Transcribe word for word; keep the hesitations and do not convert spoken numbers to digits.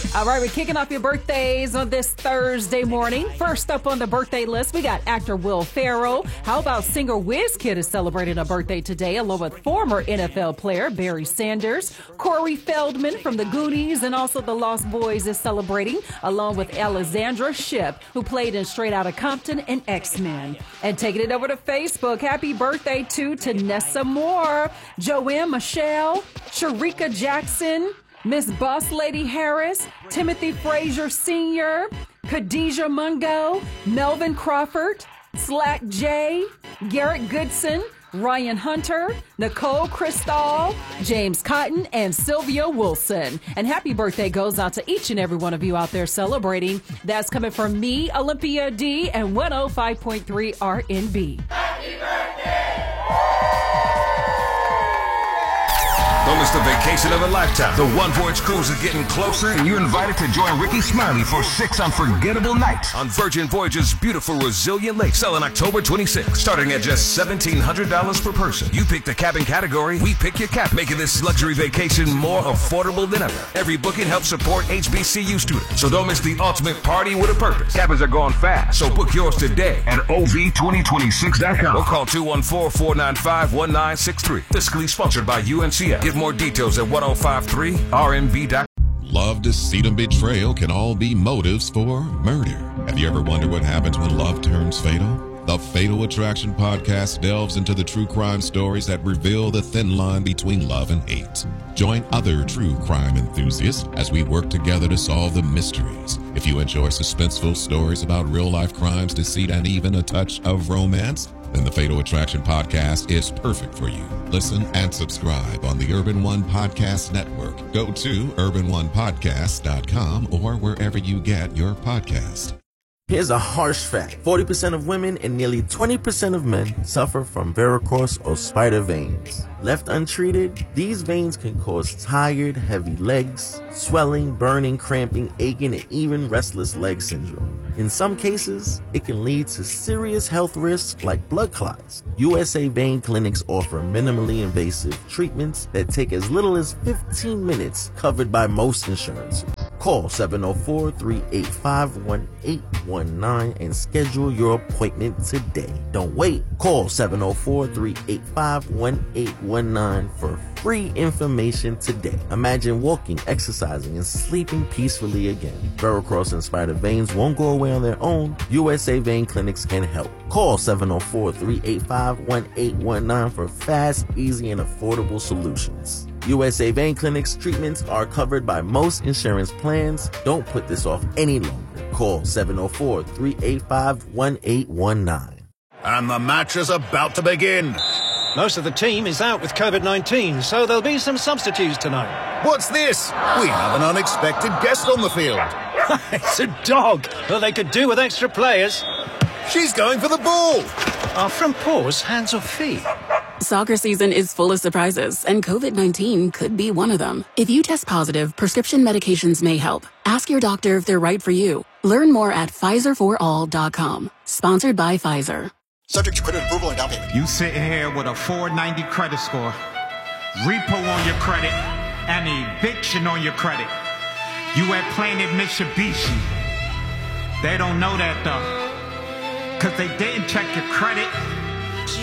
All right, we're kicking off your birthdays on this Thursday morning. First up on the birthday list, we got actor Will Ferrell. How about singer Wizkid is celebrating a birthday today, along with former N F L player Barry Sanders. Corey Feldman from the Goonies and also the Lost Boys is celebrating, along with Alexandra Shipp, who played in Straight Outta Compton and X-Men. And taking it over to Facebook, happy birthday to Tanessa Moore, Joanne Michelle, Sharika Jackson, Miss Boss Lady Harris, Timothy Frazier Senior, Khadijah Mungo, Melvin Crawford, Slack J, Garrett Goodson, Ryan Hunter, Nicole Cristal, James Cotton, and Sylvia Wilson. And happy birthday goes out to each and every one of you out there celebrating. That's coming from me, Olympia D, and one oh five point three R N B. Happy birthday! Don't miss the vacation of a lifetime. The One Voyage cruise is getting closer, and you're invited to join Ricky Smiley for six unforgettable nights on Virgin Voyage's beautiful Resilient Lake, selling October twenty-sixth, starting at just seventeen hundred dollars per person. You pick the cabin category, we pick your cabin, making this luxury vacation more affordable than ever. Every booking helps support H B C U students, so don't miss the ultimate party with a purpose. Cabins are going fast, so book yours today at O V twenty twenty-six dot com or call two one four, four nine five, one nine six three. Fiscally sponsored by U N C F. Get more details at one oh five three R N B dot com. Love, deceit, and betrayal can all be motives for murder. Have you ever wondered what happens when love turns fatal? The Fatal Attraction podcast delves into the true crime stories that reveal the thin line between love and hate. Join other true crime enthusiasts as we work together to solve the mysteries. If you enjoy suspenseful stories about real-life crimes, deceit, and even a touch of romance, then the Fatal Attraction podcast is perfect for you. Listen and subscribe on the Urban One Podcast Network. Go to urban one podcast dot com or wherever you get your podcast. Here's a harsh fact. forty percent of women and nearly twenty percent of men suffer from varicose or spider veins. Left untreated, these veins can cause tired, heavy legs, swelling, burning, cramping, aching, and even restless leg syndrome. In some cases, it can lead to serious health risks like blood clots. U S A Vein Clinics offer minimally invasive treatments that take as little as fifteen minutes, covered by most insurances. Call seven oh four, three eight five, one eight one nine and schedule your appointment today. Don't wait. Call seven oh four, three eight five, one eight one nine for free information today. Imagine walking, exercising, and sleeping peacefully again. Varicose and spider veins won't go away on their own. U S A Vein Clinics can help. Call seven oh four, three eight five, one eight one nine for fast, easy, and affordable solutions. U S A Vein Clinics treatments are covered by most insurance plans. Don't put this off any longer. Call seven oh four, three eight five, one eight one nine. And the match is about to begin. Most of the team is out with COVID nineteen, so there'll be some substitutes tonight. What's this? We have an unexpected guest on the field. It's a dog. Well, they could do with extra players. She's going for the ball. Are front paws hands or feet? Soccer season is full of surprises, and COVID nineteen could be one of them. If you test positive, prescription medications may help. Ask your doctor if they're right for you. Learn more at Pfizer for all dot com. Sponsored by Pfizer. Subject to credit approval and down payment. You sitting here with a four ninety credit score, repo on your credit, and eviction on your credit. You at Planet Mitsubishi. They don't know that though, cause they didn't check your credit.